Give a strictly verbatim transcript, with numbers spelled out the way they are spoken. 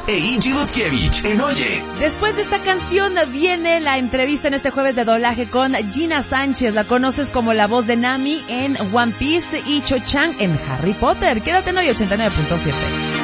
e Iggy Lutkiewicz en Oye. Después de esta canción viene la entrevista en este jueves de doblaje con Gina Sánchez. La conoces como la voz de Nami en One Piece y Cho Chang en Harry Potter. Quédate en Oye ochenta y nueve punto siete.